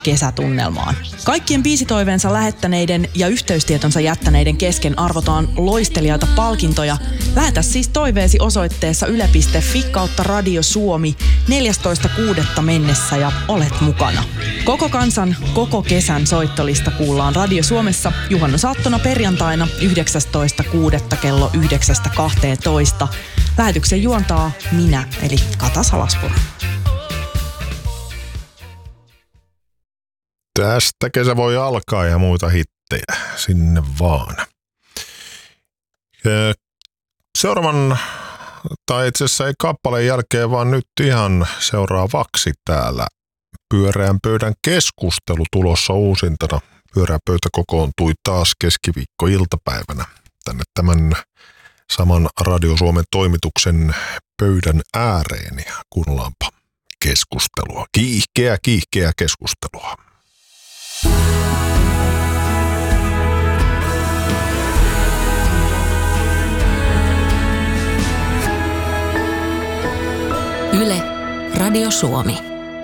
kesätunnelmaan. Kaikkien biisitoiveensa lähettäneiden ja yhteystietonsa jättäneiden kesken arvotaan loistelijaita palkintoja. Lähetä siis toiveesi osoitteessa yle.fi/Radio Suomi 14.6. mennessä ja olet mukana. Koko kansan, koko kesän soittolista kuullaan Radio Suomessa juhannusaattona perjantaina 19.6. kello 9.12. Lähetyksen juontaa minä, eli Kata Salaspuro. Tästä kesä voi alkaa ja muita hittejä. Sinne vaan. Seuraavan, tai itse asiassa ei kappaleen jälkeen, vaan nyt ihan seuraavaksi täällä Pyöreän pöydän keskustelu tulossa uusintana. Pyöreä pöytä kokoontui taas keskiviikkoiltapäivänä tänne tämän saman Radio Suomen toimituksen pöydän ääreen ja kuunnellaanpa keskustelua. Kiihkeä keskustelua. Yle, Radio Suomi.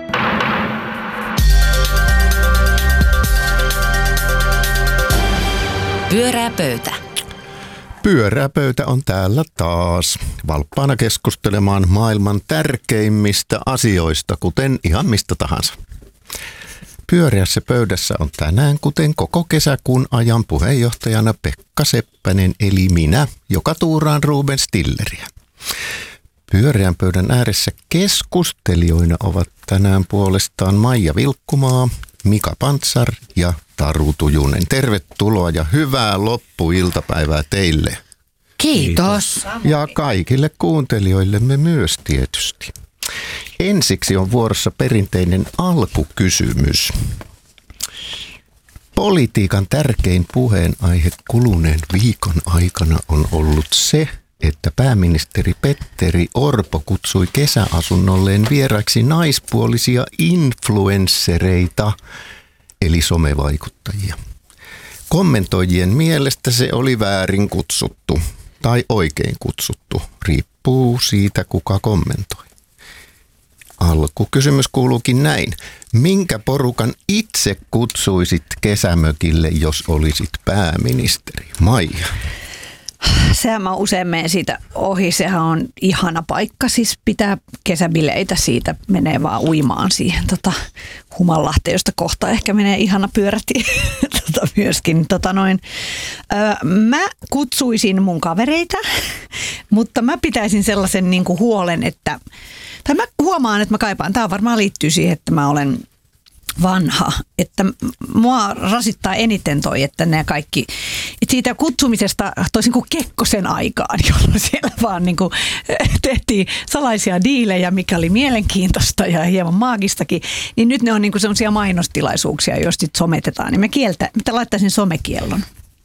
Pyöreä pöytä. Pyöreä pöytä on täällä taas, valppaana keskustelemaan maailman tärkeimmistä asioista, kuten ihan mistä tahansa. Pyöreässä pöydässä on tänään, kuten koko kesäkuun ajan, puheenjohtajana Pekka Seppänen, eli minä, joka tuuraan Ruben Stilleriä. Pyöreän pöydän ääressä keskustelijoina ovat tänään puolestaan Maija Vilkkumaa, Mika Pantsar ja Taru Tujunen. Tervetuloa ja hyvää loppuiltapäivää teille. Kiitos. Ja kaikille kuuntelijoillemme myös tietysti. Ensiksi on vuorossa perinteinen alkukysymys. Politiikan tärkein puheenaihe kuluneen viikon aikana on ollut se, että pääministeri Petteri Orpo kutsui kesäasunnolleen vieraiksi naispuolisia influenssereita, eli somevaikuttajia. Kommentoijien mielestä se oli väärin kutsuttu tai oikein kutsuttu, riippuu siitä kuka kommentoi. Alkukysymys kuuluukin näin. Minkä porukan itse kutsuisit kesämökille, jos olisit pääministeri? Maija. Sehän mä usein menen siitä ohi. Sehän on ihana paikka. Siis pitää kesäbileitä, siitä menee vaan uimaan siihen Humanlahteen, josta kohta ehkä menee ihana pyörätie myöskin. Mä kutsuisin mun kavereita, mutta mä pitäisin sellaisen niin kuin huolen, että tai mä huomaan, että mä kaipaan. Tämä varmaan liittyy siihen, että mä olen vanha. Että mua rasittaa eniten toi, että nämä kaikki, että siitä kutsumisesta toisin kuin Kekkosen aikaan, jolloin siellä vaan niin kuin tehtiin salaisia diilejä, mikä oli mielenkiintoista ja hieman maagistakin, niin nyt ne on niin kuin sellaisia mainostilaisuuksia, jos sitten sometetaan, niin mä laittaisin somekiellon.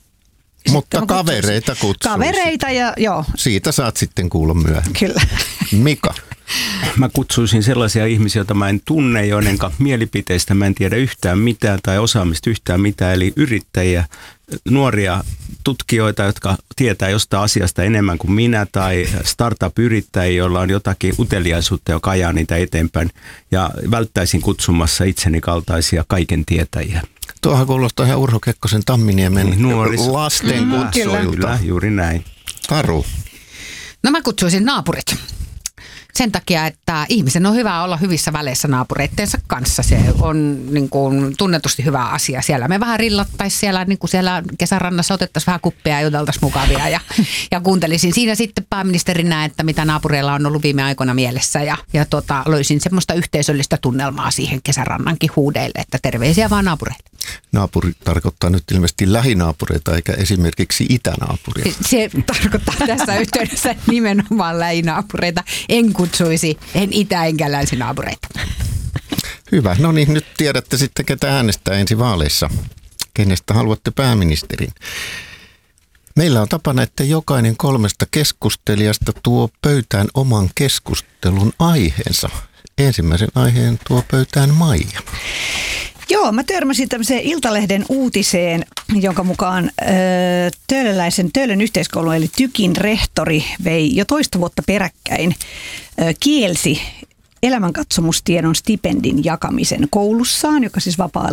Mutta kavereita kutsuisit. Kavereita ja joo. Siitä saat sitten kuulla myöhemmin. Kyllä. Mika. Mä kutsuisin sellaisia ihmisiä, joita mä en tunne, joiden mielipiteistä mä en tiedä yhtään mitään tai osaamista yhtään mitään, eli yrittäjiä, nuoria tutkijoita, jotka tietää jostain asiasta enemmän kuin minä, tai startup-yrittäjiä, joilla on jotakin uteliaisuutta, joka ajaa niitä eteenpäin, ja välttäisin kutsumassa itseni kaltaisia kaiken tietäjiä. Tuohan kuulostaa ihan Urho Kekkosen Tamminiemen lasten kutsuilta. Kyllä, juuri näin. Taru. No mä kutsuisin naapurit. Sen takia, että ihmisen on hyvä olla hyvissä väleissä naapureittensa kanssa. Se on niin kuin tunnetusti hyvä asia. Siellä me vähän rillattaisiin siellä, niin kuin siellä kesärannassa otettaisiin vähän kuppia ja juteltaisiin mukavia. Ja kuuntelisin siinä sitten pääministerinä, että mitä naapureilla on ollut viime aikoina mielessä. Ja löysin semmoista yhteisöllistä tunnelmaa siihen kesärannankin huudeille, että terveisiä vaan naapureille. Naapuri tarkoittaa nyt ilmeisesti lähinaapureita eikä esimerkiksi itänaapuria. Se tarkoittaa tässä yhteydessä nimenomaan lähinaapureita. En kutsuisi, en itä- enkä länsinaapureita. Hyvä. No niin, nyt tiedätte sitten, ketä äänestää ensi vaaleissa. Kenestä haluatte pääministerin? Meillä on tapana, että jokainen 3 keskustelijasta tuo pöytään oman keskustelun aiheensa. Ensimmäisen aiheen tuo pöytään Maija. Joo, mä törmäsin tämmöiseen Iltalehden uutiseen, jonka mukaan Töölön yhteiskoulun eli Tykin rehtori vei jo toista vuotta peräkkäin kielsi elämänkatsomustiedon stipendin jakamisen koulussaan, joka siis vapaa